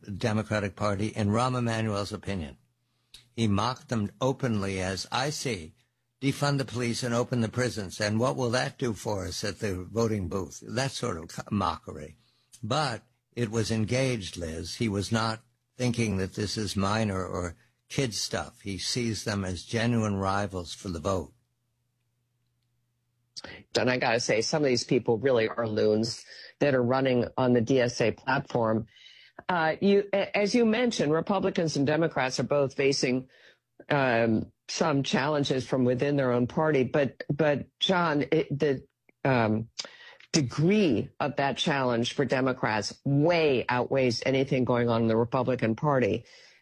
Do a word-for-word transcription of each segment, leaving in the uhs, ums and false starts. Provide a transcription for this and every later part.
Democratic Party, in Rahm Emanuel's opinion. He mocked them openly as, I see, defund the police and open the prisons, and what will that do for us at the voting booth? That sort of mockery. But it was engaged, Liz. He was not thinking that this is minor or kid stuff. He sees them as genuine rivals for the vote. And I got to say, some of these people really are loons that are running on the D S A platform. Uh, you, as you mentioned, Republicans and Democrats are both facing um, some challenges from within their own party. But, but John, it, the um, degree of that challenge for Democrats way outweighs anything going on in the Republican Party,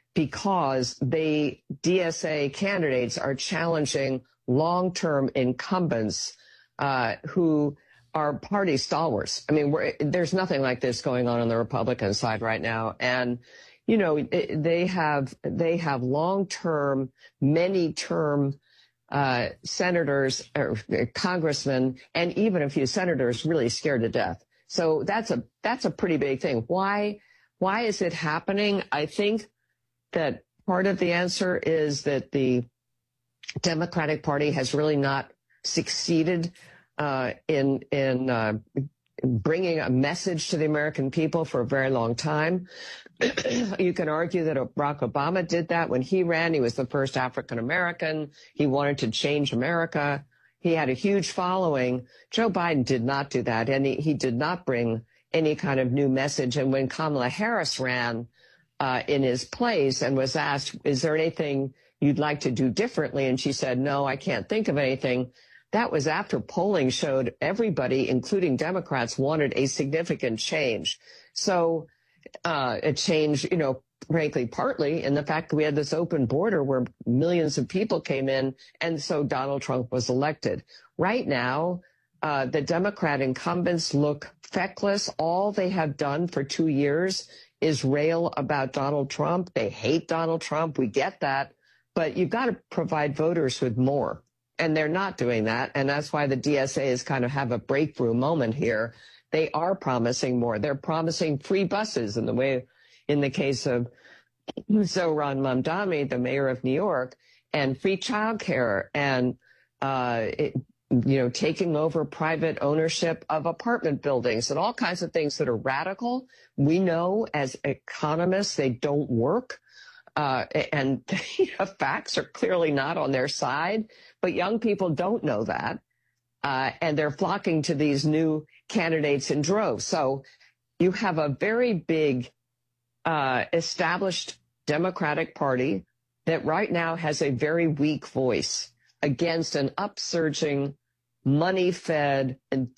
because the D S A candidates are challenging long-term incumbents uh, who are party stalwarts. I mean, we're, there's nothing like this going on on the Republican side right now. And, you know, it, they have, they have long-term, many-term uh, senators, or congressmen, and even a few senators really scared to death. So that's a, that's a pretty big thing. Why, why is it happening? I think that part of the answer is that the Democratic Party has really not succeeded uh, in in uh, bringing a message to the American people for a very long time. You can argue that Barack Obama did that when he ran. He was the first African American. He wanted to change America. He had a huge following. Joe Biden did not do that, and he, he did not bring any kind of new message. And when Kamala Harris ran uh, in his place and was asked, is there anything you'd like to do differently? And she said, no, I can't think of anything. That was after polling showed everybody, including Democrats, wanted a significant change. So uh, a change, you know, frankly, partly in the fact that we had this open border where millions of people came in, and so Donald Trump was elected. Right now, uh, the Democrat incumbents look feckless. All they have done for two years is rail about Donald Trump. They hate Donald Trump. We get that. But you've got to provide voters with more. And they're not doing that. And that's why the D S A is kind of have a breakthrough moment here. They are promising more. They're promising free buses in the way, in the case of Zohran Mamdani, the mayor of New York, and free childcare and, uh, it, you know, taking over private ownership of apartment buildings and all kinds of things that are radical. We know as economists, they don't work. Uh, and you know, facts are clearly not on their side, but young people don't know that. Uh, and they're flocking to these new candidates in droves. So you have a very big, uh, established Democratic Party that right now has a very weak voice against an upsurging, money-fed,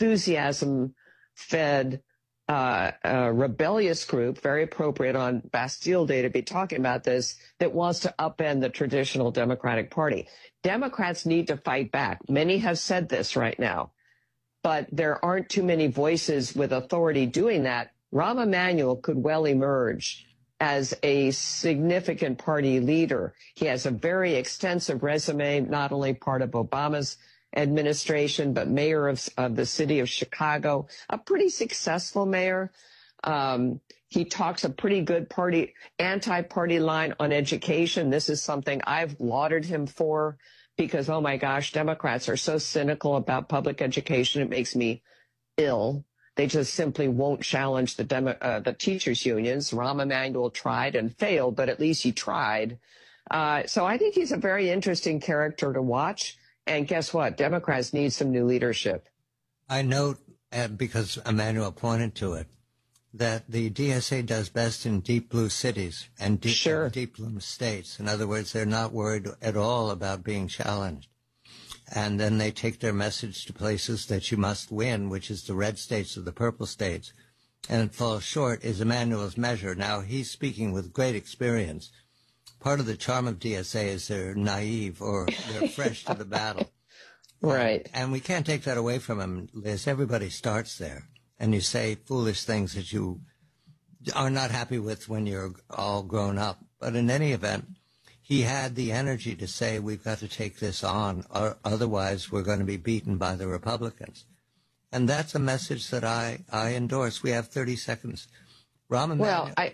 enthusiasm-fed, Uh, a rebellious group, very appropriate on Bastille Day to be talking about this, that wants to upend the traditional Democratic Party. Democrats need to fight back. Many have said this right now, but there aren't too many voices with authority doing that. Rahm Emanuel could well emerge as a significant party leader. He has a very extensive resume, not only part of Obama's administration, but mayor of, of the city of Chicago, a pretty successful mayor. Um, he talks a pretty good party, anti-party line on education. This is something I've lauded him for because, oh my gosh, Democrats are so cynical about public education. It makes me ill. They just simply won't challenge the demo, uh, the teachers unions. Rahm Emanuel tried and failed, but at least he tried. Uh, so I think he's a very interesting character to watch. And guess what? Democrats need some new leadership. I note, uh, because Emanuel pointed to it, that the D S A does best in deep blue cities and deep, sure. uh, deep blue states. In other words, they're not worried at all about being challenged. And then they take their message to places that you must win, which is the red states or the purple states. And it falls short is Emanuel's measure. Now, he's speaking with great experience. Part of the charm of D S A is they're naive or they're fresh to the battle. Right. And we can't take that away from him, Liz. Everybody starts there. And you say foolish things that you are not happy with when you're all grown up. But in any event, he had the energy to say, we've got to take this on, or otherwise we're going to be beaten by the Republicans. And that's a message that I, I endorse. We have thirty seconds. Rahm Emanuel, well, I,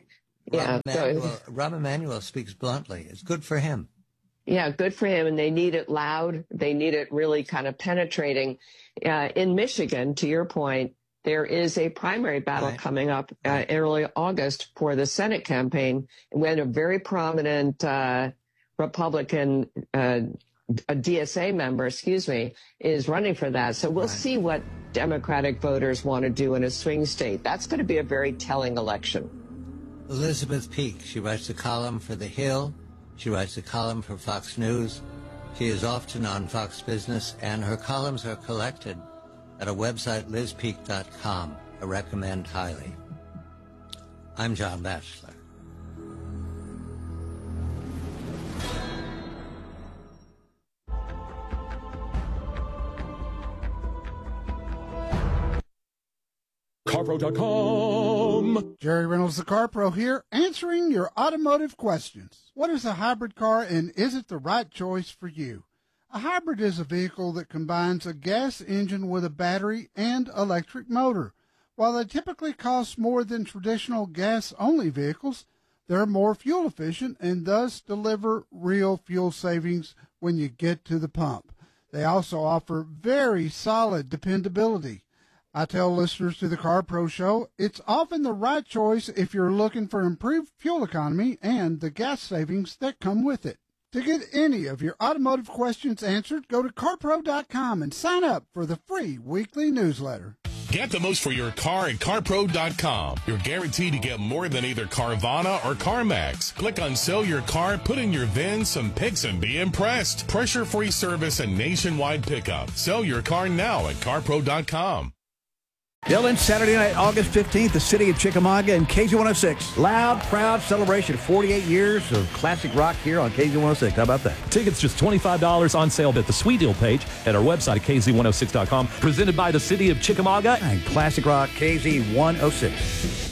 Yeah, Rahm Emanuel, Rahm Emanuel speaks bluntly. It's good for him. Yeah, good for him. And they need it loud. They need it really kind of penetrating. Uh, in Michigan, to your point, there is a primary battle right. coming up uh, early August for the Senate campaign. And we had a very prominent uh, Republican uh, a D S A member, excuse me, is running for that. So we'll right. see what Democratic voters want to do in a swing state. That's going to be a very telling election. Elizabeth Peake, she writes a column for The Hill. She writes a column for Fox News. She is often on Fox Business, and her columns are collected at a website, liz peake dot com. I recommend highly. I'm John Batchelor. CarPro dot com. Jerry Reynolds, the CarPro here, answering your automotive questions. What is a hybrid car, and is it the right choice for you? A hybrid is a vehicle that combines a gas engine with a battery and electric motor. While they typically cost more than traditional gas-only vehicles, they're more fuel efficient and thus deliver real fuel savings when you get to the pump. They also offer very solid dependability. I tell listeners to the CarPro Show, it's often the right choice if you're looking for improved fuel economy and the gas savings that come with it. To get any of your automotive questions answered, go to car pro dot com and sign up for the free weekly newsletter. Get the most for your car at car pro dot com. You're guaranteed to get more than either Carvana or CarMax. Click on Sell Your Car, put in your V I N, some pics, and be impressed. Pressure-free service and nationwide pickup. Sell your car now at car pro dot com. Dylan, Saturday night, August fifteenth, the city of Chickamauga and K Z one oh six. Loud, proud celebration. forty-eight years of classic rock here on K Z one oh six. How about that? Tickets just twenty-five dollars on sale at the Sweet Deal page at our website at K Z one oh six dot com. Presented by the city of Chickamauga and classic rock K Z one oh six.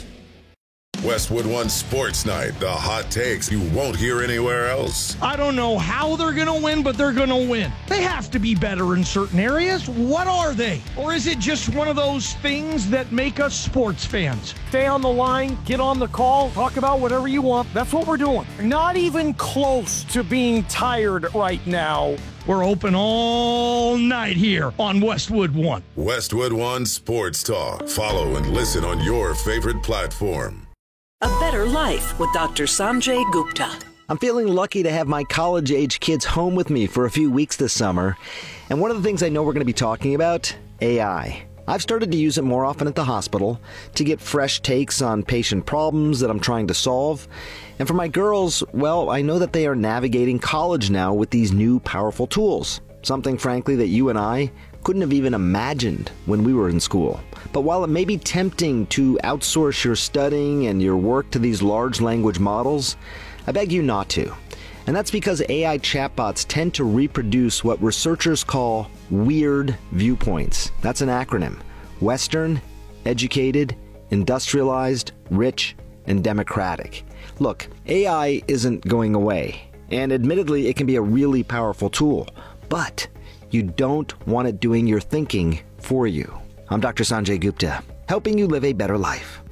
Westwood One Sports Night, the hot takes you won't hear anywhere else. I don't know how they're going to win, but they're going to win. They have to be better in certain areas. What are they? Or is it just one of those things that make us sports fans? Stay on the line, get on the call, talk about whatever you want. That's what we're doing. Not even close to being tired right now. We're open all night here on Westwood One. Westwood One Sports Talk. Follow and listen on your favorite platform. A Better Life with Doctor Sanjay Gupta. I'm feeling lucky to have my college-age kids home with me for a few weeks this summer. And one of the things I know we're going to be talking about, A I. I've started to use it more often at the hospital to get fresh takes on patient problems that I'm trying to solve. And for my girls, well, I know that they are navigating college now with these new powerful tools. Something, frankly, that you and I couldn't have even imagined when we were in school. But while it may be tempting to outsource your studying and your work to these large language models, I beg you not to. And that's because A I chatbots tend to reproduce what researchers call weird viewpoints. That's an acronym. Western, educated, industrialized, rich, and democratic. Look, A I isn't going away. And admittedly, it can be a really powerful tool. But you don't want it doing your thinking for you. I'm Doctor Sanjay Gupta, helping you live a better life.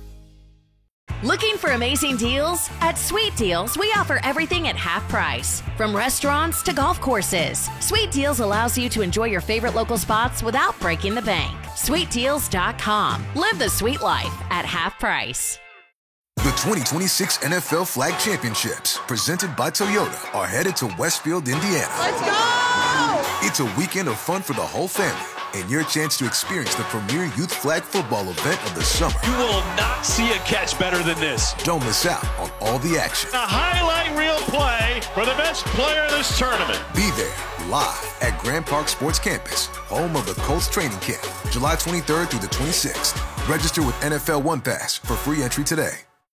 Looking for amazing deals? At Sweet Deals, we offer everything at half price. From restaurants to golf courses, Sweet Deals allows you to enjoy your favorite local spots without breaking the bank. sweet deals dot com. Live the sweet life at half price. The twenty twenty-six N F L Flag Championships, presented by Toyota, are headed to Westfield, Indiana. Let's go! It's a weekend of fun for the whole family, and your chance to experience the premier youth flag football event of the summer. You will not see a catch better than this. Don't miss out on all the action. A highlight reel play for the best player of this tournament. Be there, live at Grand Park Sports Campus, home of the Colts training camp, July twenty-third through the twenty-sixth. Register with N F L One Pass for free entry today.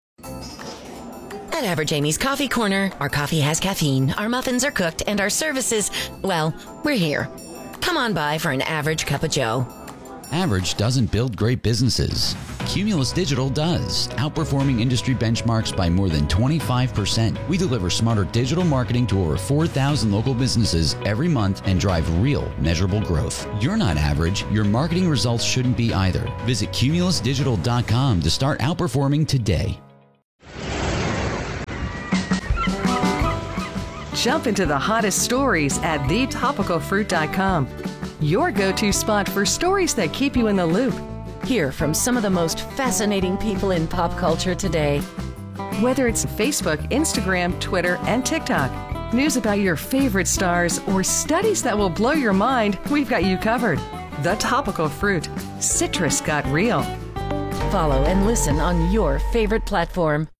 At Average Amy's Coffee Corner, our coffee has caffeine, our muffins are cooked, and our services, well, we're here. Come on by for an average cup of joe. Average doesn't build great businesses. Cumulus Digital does, outperforming industry benchmarks by more than twenty-five percent. We deliver smarter digital marketing to over four thousand local businesses every month and drive real, measurable growth. You're not average. Your marketing results shouldn't be either. Visit cumulus digital dot com to start outperforming today. Jump into the hottest stories at the topical fruit dot com. Your go-to spot for stories that keep you in the loop. Hear from some of the most fascinating people in pop culture today. Whether it's Facebook, Instagram, Twitter, and TikTok, news about your favorite stars, or studies that will blow your mind, we've got you covered. The Topical Fruit. Citrus got real. Follow and listen on your favorite platform.